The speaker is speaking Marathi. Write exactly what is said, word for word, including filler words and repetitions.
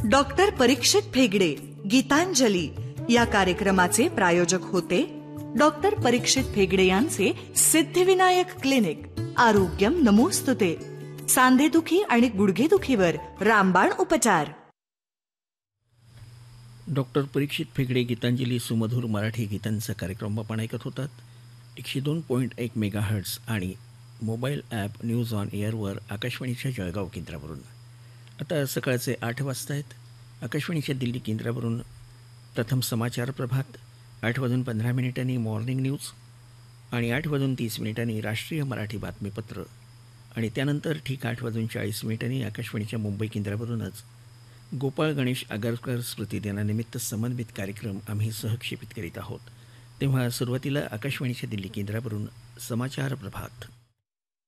डॉक्टर परीक्षित फेगडे गीतांजली या कार्यक्रमाचे प्रायोजक होते डॉक्टर परीक्षित फेगडे यांचे सिद्धिविनायक क्लिनिक. आरोग्यम नमोस्तुते. सांधेदुखी आणि गुडघेदुखीवर रामबाण उपचार. डॉक्टर परीक्षित फेगडे गीतांजली सुमधुर मराठी गीतांचा कार्यक्रम आपण ऐकत होतात एकशे दोन पॉईंट एक मेगा हर्ट्स आणि मोबाईल ॲप न्यूज ऑन एअरवर आकाशवाणीच्या जळगाव केंद्रावरून. आता सकाळचे आठ वाजता आहेत. आकाशवाणीच्या दिल्ली केंद्रावरून प्रथम समाचार प्रभात, आठ वाजून पंधरा मिनिटांनी मॉर्निंग न्यूज आणि आठ वाजून तीस मिनिटांनी राष्ट्रीय मराठी बातमीपत्र आणि त्यानंतर ठीक आठ वाजून चाळीस मिनिटांनी आकाशवाणीच्या मुंबई केंद्रावरूनच गोपाळ गणेश आगरकर स्मृतिदिनानिमित्त समन्वित कार्यक्रम आम्ही सहक्षेपित करीत आहोत. तेव्हा सुरुवातीला आकाशवाणीच्या दिल्ली केंद्रावरून समाचार प्रभात.